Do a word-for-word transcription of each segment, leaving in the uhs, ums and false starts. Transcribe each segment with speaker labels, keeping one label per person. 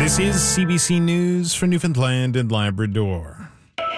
Speaker 1: This is C B C News for Newfoundland and Labrador.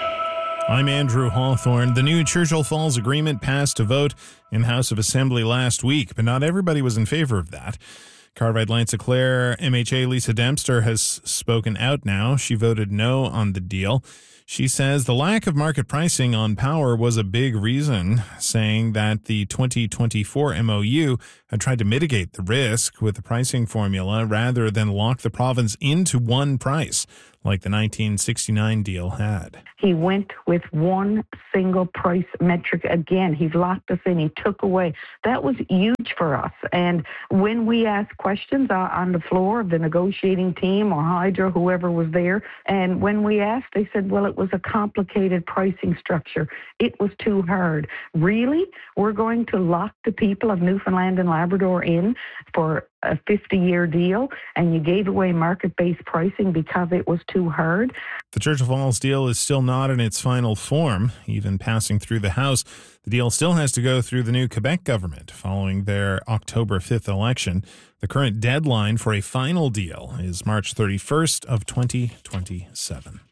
Speaker 1: I'm Andrew Hawthorne. The new Churchill Falls Agreement passed a vote in House of Assembly last week, but not everybody was in favor of that. Carbide Lights Clare M H A Lisa Dempster has spoken out now. She voted no on the deal. She says the lack of market pricing on power was a big reason, saying that the twenty twenty-four M O U had tried to mitigate the risk with the pricing formula rather than lock the province into one price, like the nineteen sixty-nine deal had.
Speaker 2: He went with one single price metric again. He locked us in. He took away. That was huge for us. And when we asked questions uh, on the floor of the negotiating team or Hydro, whoever was there, and when we asked, they said, well, it was a complicated pricing structure. It was too hard. Really? We're going to lock the people of Newfoundland and Labrador in for a fifty-year deal, and you gave away market-based pricing because it was too hard?
Speaker 1: The Churchill Falls deal is still not in its final form, even passing through the House. The deal still has to go through the new Quebec government following their October fifth election. The current deadline for a final deal is March thirty-first of twenty twenty-seven.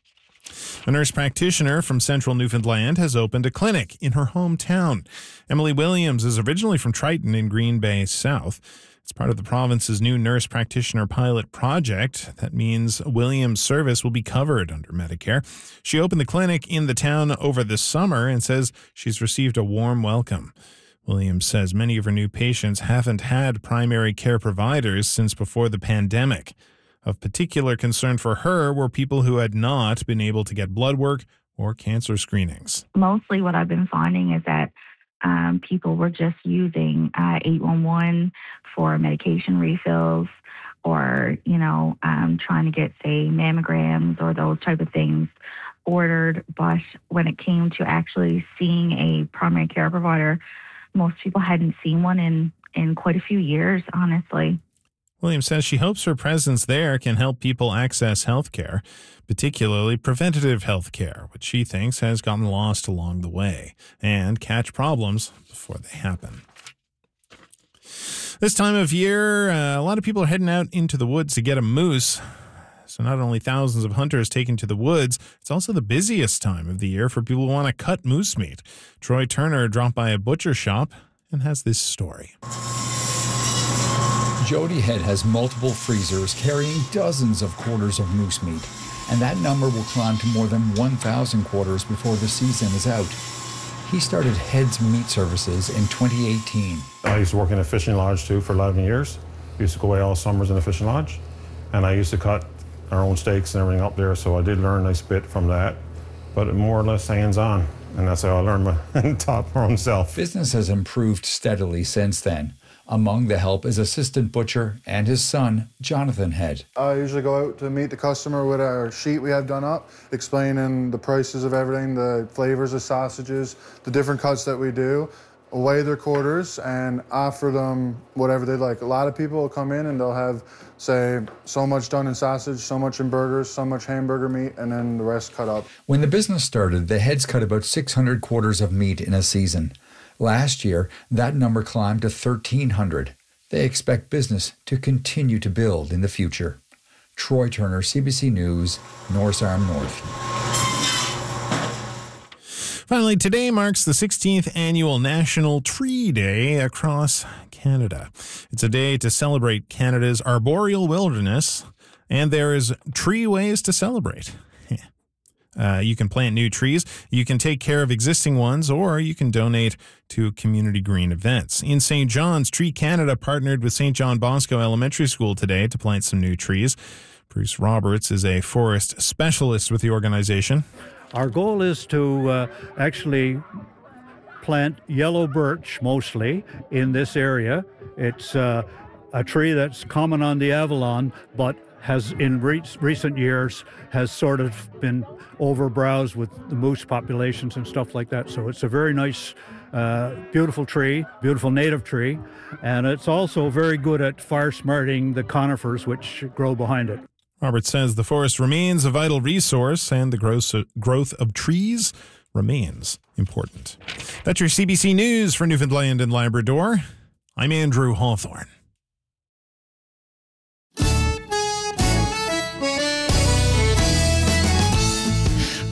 Speaker 1: A nurse practitioner from central Newfoundland has opened a clinic in her hometown. Emily Williams is originally from Triton in Green Bay South. It's part of the province's new nurse practitioner pilot project. That means Williams' service will be covered under Medicare. She opened the clinic in the town over the summer and says she's received a warm welcome. Williams says many of her new patients haven't had primary care providers since before the pandemic. Of particular concern for her were people who had not been able to get blood work or cancer screenings.
Speaker 3: Mostly what I've been finding is that um, people were just using uh, eight one one for medication refills or, you know, um, trying to get, say, mammograms or those type of things ordered. But when it came to actually seeing a primary care provider, most people hadn't seen one in, in quite a few years, honestly.
Speaker 1: Williams says she hopes her presence there can help people access health care, particularly preventative health care, which she thinks has gotten lost along the way, and catch problems before they happen. This time of year, uh, a lot of people are heading out into the woods to get a moose. So not only thousands of hunters taking to the woods, it's also the busiest time of the year for people who want to cut moose meat. Troy Turner dropped by a butcher shop and has this story.
Speaker 4: Jody Head has multiple freezers carrying dozens of quarters of moose meat, and that number will climb to more than one thousand quarters before the season is out. He started Head's Meat Services in twenty eighteen.
Speaker 5: I used to work in a fishing lodge too for eleven years. I used to go away all summers in a fishing lodge, and I used to cut our own steaks and everything up there, so I did learn a nice bit from that, but more or less hands-on, and that's how I learned my taught my own self.
Speaker 4: Business has improved steadily since then. Among the help is assistant butcher and his son, Jonathan Head.
Speaker 6: I usually go out to meet the customer with our sheet we have done up, explaining the prices of everything, the flavors of sausages, the different cuts that we do, weigh their quarters, and offer them whatever they like. A lot of people will come in and they'll have, say, so much done in sausage, so much in burgers, so much hamburger meat, and then the rest cut up.
Speaker 4: When the business started, the Heads cut about six hundred quarters of meat in a season. Last year, that number climbed to thirteen hundred. They expect business to continue to build in the future. Troy Turner, C B C News, North Arm North.
Speaker 1: Finally, today marks the sixteenth annual National Tree Day across Canada. It's a day to celebrate Canada's arboreal wilderness, and there is tree ways to celebrate. Uh, you can plant new trees, you can take care of existing ones, or you can donate to community green events. In Saint John's, Tree Canada partnered with Saint John Bosco Elementary School today to plant some new trees. Bruce Roberts is a forest specialist with the organization.
Speaker 7: Our goal is to uh, actually plant yellow birch mostly in this area. It's uh, a tree that's common on the Avalon, but has in re- recent years has sort of been overbrowsed with the moose populations and stuff like that. So it's a very nice, uh, beautiful tree, beautiful native tree, and it's also very good at fire smarting the conifers which grow behind it.
Speaker 1: Roberts says the forest remains a vital resource and the growth growth of trees remains important. That's your C B C News for Newfoundland and Labrador. I'm Andrew Hawthorne.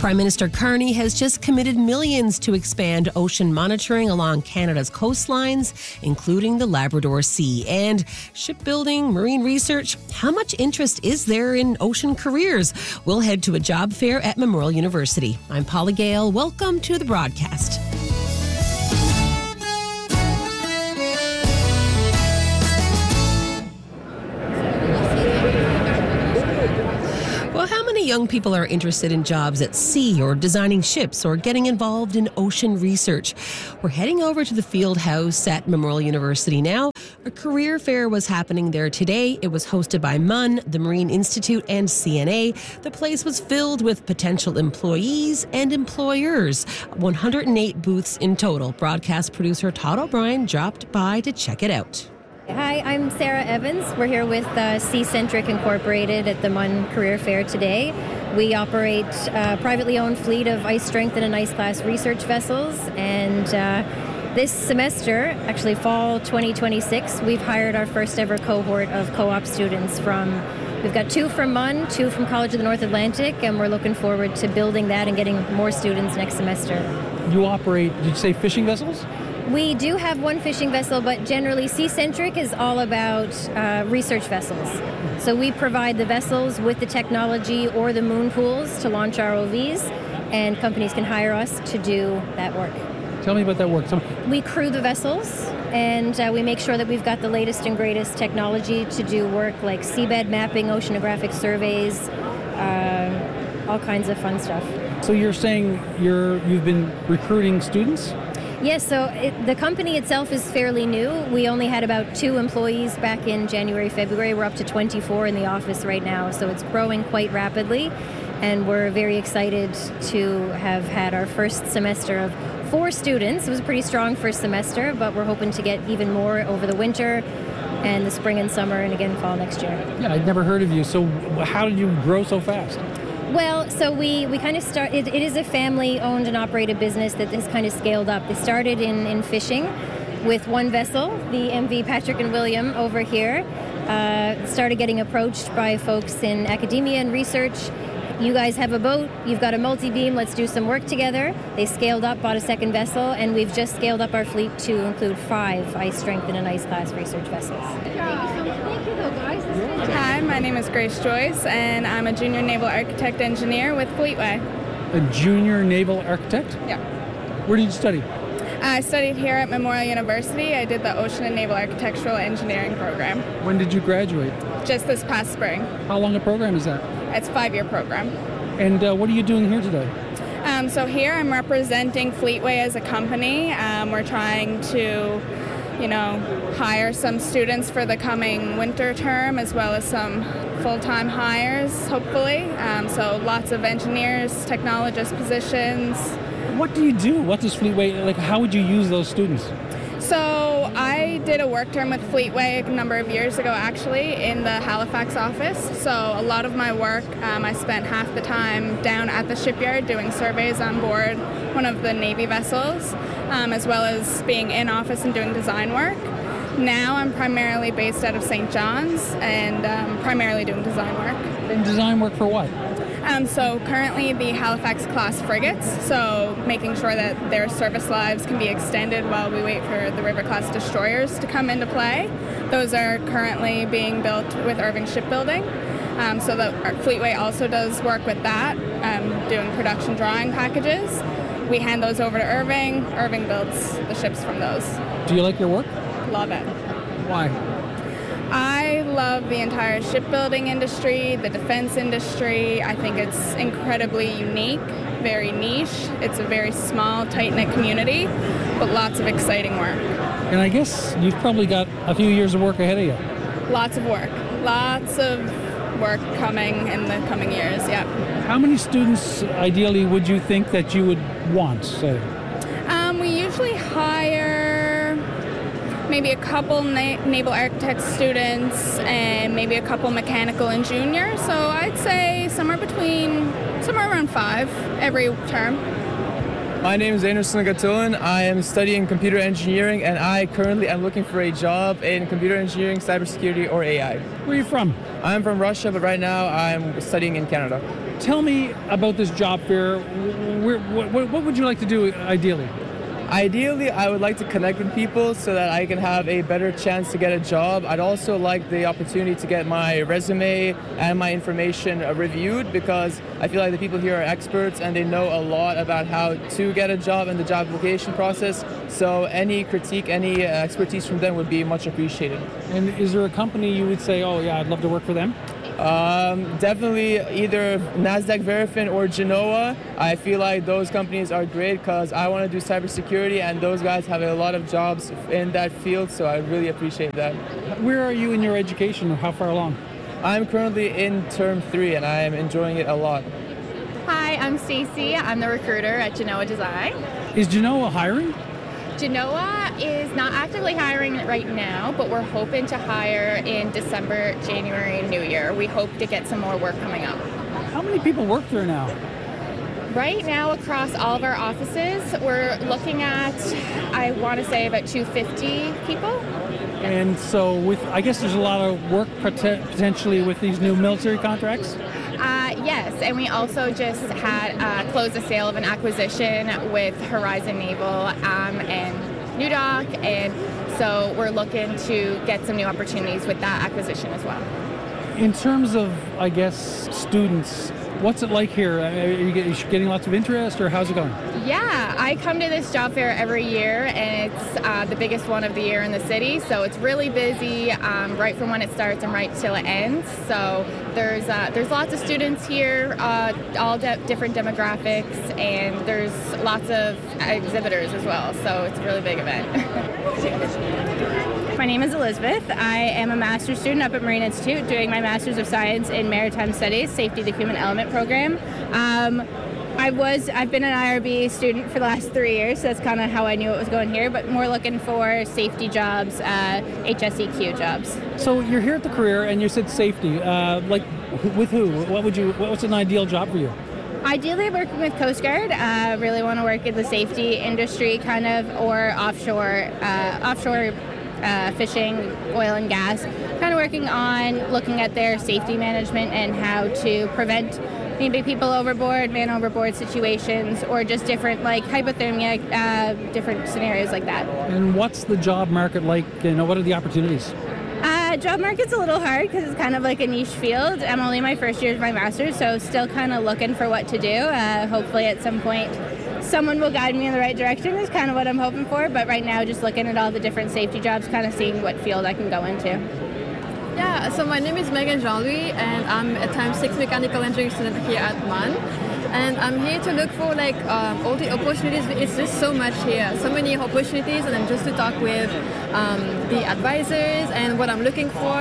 Speaker 8: Prime Minister Carney has just committed millions to expand ocean monitoring along Canada's coastlines, including the Labrador Sea. And shipbuilding, marine research, how much interest is there in ocean careers? We'll head to a job fair at Memorial University. I'm Paula Gale. Welcome to the broadcast. Young people are interested in jobs at sea or designing ships or getting involved in ocean research. We're heading over to the Field House at Memorial University now. A career fair was happening there today. It was hosted by M U N, the Marine Institute, and C N A. The place was filled with potential employees and employers. one hundred eight booths in total. Broadcast producer Todd O'Brien dropped by to check it out.
Speaker 9: Hi, I'm Sarah Evans. We're here with uh, Sea-Centric Incorporated at the M U N Career Fair today. We operate a privately owned fleet of ice-strength and ice-class research vessels, and uh, this semester, actually fall twenty twenty-six, we've hired our first ever cohort of co-op students from, we've got two from M U N, two from College of the North Atlantic, and we're looking forward to building that and getting more students next semester.
Speaker 10: You operate, did you say fishing vessels?
Speaker 9: We do have one fishing vessel, but generally Sea-Centric is all about uh, research vessels. So we provide the vessels with the technology or the moon pools to launch R O Vs, and companies can hire us to do that work.
Speaker 10: Tell me about that work. Tell me.
Speaker 9: We crew the vessels, and uh, we make sure that we've got the latest and greatest technology to do work like seabed mapping, oceanographic surveys, uh, all kinds of fun stuff.
Speaker 10: So you're saying you're you've been recruiting students?
Speaker 9: Yes, so it, the company itself is fairly new. We only had about two employees back in January, February. We're up to twenty-four in the office right now, so it's growing quite rapidly. And we're very excited to have had our first semester of four students. It was a pretty strong first semester, but we're hoping to get even more over the winter and the spring and summer and again fall next year.
Speaker 10: Yeah, I'd never heard of you. So how did you grow so fast?
Speaker 9: Well, so we, we kind of start, it, it is a family-owned and operated business that has kind of scaled up. They started in, in fishing with one vessel, the M V Patrick and William over here. Uh, started getting approached by folks in academia and research. You guys have a boat, you've got a multi-beam, let's do some work together. They scaled up, bought a second vessel, and we've just scaled up our fleet to include five ice-strength and ice-class research vessels. Thank you so much. Thank you, though, guys.
Speaker 11: Hi, my name is Grace Joyce, and I'm a junior naval architect engineer with Fleetway.
Speaker 10: A junior naval architect?
Speaker 11: Yeah.
Speaker 10: Where did you study?
Speaker 11: I studied here at Memorial University. I did the Ocean and Naval Architectural Engineering program.
Speaker 10: When did you graduate?
Speaker 11: Just this past spring.
Speaker 10: How long a program is that?
Speaker 11: It's a five-year program.
Speaker 10: And uh, what are you doing here today?
Speaker 11: Um, so here I'm representing Fleetway as a company. Um, we're trying to, you know, hire some students for the coming winter term as well as some full-time hires, hopefully. Um, so lots of engineers, technologist positions.
Speaker 10: What do you do? What does Fleetway, like, how would you use those students?
Speaker 11: So I did a work term with Fleetway a number of years ago, actually, in the Halifax office. So a lot of my work, um, I spent half the time down at the shipyard doing surveys on board one of the Navy vessels, um, as well as being in office and doing design work. Now I'm primarily based out of Saint John's and um, primarily doing design work.
Speaker 10: And design work for what?
Speaker 11: Um, so currently the Halifax class frigates, so making sure that their service lives can be extended while we wait for the River class destroyers to come into play. Those are currently being built with Irving Shipbuilding. Um, so the Fleetway also does work with that, um, doing production drawing packages. We hand those over to Irving. Irving builds the ships from those.
Speaker 10: Do you like your work?
Speaker 11: Love it.
Speaker 10: Why?
Speaker 11: I love the entire shipbuilding industry, the defense industry. I think it's incredibly unique, very niche. It's a very small, tight-knit community, but lots of exciting work.
Speaker 10: And I guess you've probably got a few years of work ahead of you.
Speaker 11: Lots of work. Lots of work coming in the coming years, yeah.
Speaker 10: How many students, ideally, would you think that you would want, say?
Speaker 11: Um, we usually hire maybe a couple na- naval architect students and maybe a couple mechanical and junior. So I'd say somewhere between, somewhere around five every term.
Speaker 12: My name is Anderson Gatulin. I am studying computer engineering, and I currently am looking for a job in computer engineering, cybersecurity, or A I.
Speaker 10: Where are you from?
Speaker 12: I'm from Russia, but right now I'm studying in Canada.
Speaker 10: Tell me about this job fair. Where, what, what would you like to do ideally?
Speaker 12: Ideally, I would like to connect with people so that I can have a better chance to get a job. I'd also like the opportunity to get my resume and my information uh, reviewed, because I feel like the people here are experts and they know a lot about how to get a job and the job application process. So any critique, any uh, expertise from them would be much appreciated.
Speaker 10: And is there a company you would say, oh yeah, I'd love to work for them?
Speaker 12: Um, definitely either Nasdaq Verifin or Genoa. I feel like those companies are great because I want to do cybersecurity, and those guys have a lot of jobs in that field, so I really appreciate that.
Speaker 10: Where are you in your education, or how far along?
Speaker 12: I'm currently in term three, and I am enjoying it a lot.
Speaker 13: Hi, I'm Stacy. I'm the recruiter at Genoa Design.
Speaker 10: Is Genoa hiring?
Speaker 13: Genoa is not actively hiring right now, but we're hoping to hire in December, January, and New Year. We hope to get some more work coming up.
Speaker 10: How many people work there now?
Speaker 13: Right now, across all of our offices, we're looking at, I want to say, about two hundred fifty people.
Speaker 10: And so, with I guess there's a lot of work pot- potentially with these new military contracts?
Speaker 13: Uh, yes, and we also just had uh, closed the sale of an acquisition with Horizon Naval um, and New Dock, and so we're looking to get some new opportunities with that acquisition as well.
Speaker 10: In terms of, I guess, students, what's it like here? Are you getting lots of interest, or how's it going?
Speaker 13: Yeah, I come to this job fair every year, and it's uh, the biggest one of the year in the city, so it's really busy um, right from when it starts and right till it ends. So there's uh, there's lots of students here, uh, all de- different demographics, and there's lots of exhibitors as well, so it's a really big event.
Speaker 14: My name is Elizabeth. I am a master's student up at Marine Institute doing my Master's of Science in Maritime Studies, Safety the Human Element program. Um, I was, I've been an I R B student for the last three years, so that's kind of how I knew it was going here, but more looking for safety jobs, uh, H S E Q jobs.
Speaker 10: So you're here at the career, and you said safety. Uh, like, with who? What would you? What's an ideal job for you?
Speaker 14: Ideally working with Coast Guard. Uh, really want to work in the safety industry, kind of, or offshore, uh, offshore uh, fishing, oil and gas. Kind of working on looking at their safety management and how to prevent maybe people overboard, man overboard situations, or just different like hypothermia, uh, different scenarios like that.
Speaker 10: And what's the job market like? You know, what are the opportunities?
Speaker 14: Uh, job market's a little hard because it's kind of like a niche field. I'm only my first year of my master's, so still kind of looking for what to do. Uh, hopefully at some point someone will guide me in the right direction is kind of what I'm hoping for, but right now just looking at all the different safety jobs, kind of seeing what field I can go into.
Speaker 15: Yeah, so my name is Megan Jean-Louis, and I'm a Time six mechanical engineering student here at M A N. And I'm here to look for like um, all the opportunities. It's just so much here, so many opportunities, and I'm just to talk with um, the advisors and what I'm looking for.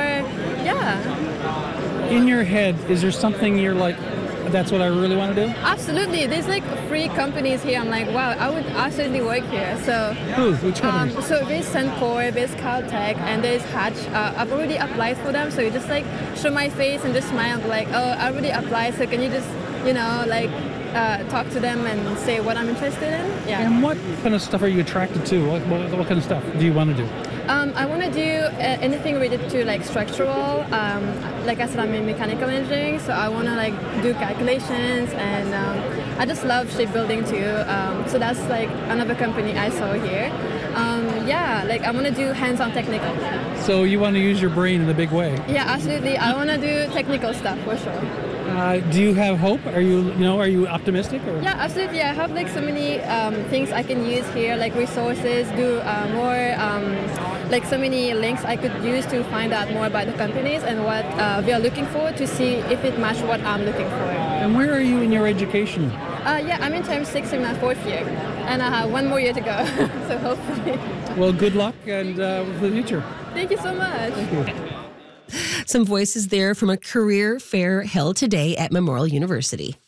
Speaker 15: Yeah.
Speaker 10: In your head, is there something you're like, that's what I really want to do?
Speaker 15: Absolutely. There's like three companies here. I'm like, wow, I would absolutely work here. So,
Speaker 10: Who? Which companies?
Speaker 15: Um, so there's Suncor, there's Caltech, and there's Hatch. Uh, I've already applied for them. So you just like show my face and just smile, like, oh, I already applied. So can you just, you know, like uh, talk to them and say what I'm interested in? Yeah.
Speaker 10: And what kind of stuff are you attracted to? What, what, what kind of stuff do you want to do?
Speaker 15: Um, I want to do uh, anything related to like structural. Um, like I said, I'm in mechanical engineering, so I want to like do calculations, and um, I just love shipbuilding too. Um, so that's like another company I saw here. Um, yeah, like I want to do hands-on technical.
Speaker 10: So you want to use your brain in a big way?
Speaker 15: Yeah, absolutely. I want to do technical stuff for sure.
Speaker 10: Uh, do you have hope? Are you, you know, are you optimistic? Or?
Speaker 15: Yeah, absolutely. I have like so many um, things I can use here, like resources, do uh, more, um, like so many links I could use to find out more about the companies and what uh, we are looking for to see if it matches what I'm looking for.
Speaker 10: And where are you in your education?
Speaker 15: Uh, yeah, I'm in term six in my fourth year, and I have one more year to go. So hopefully.
Speaker 10: Well, good luck and uh, for the future.
Speaker 15: Thank you so much.
Speaker 10: Thank you.
Speaker 8: Some voices there from a career fair held today at Memorial University.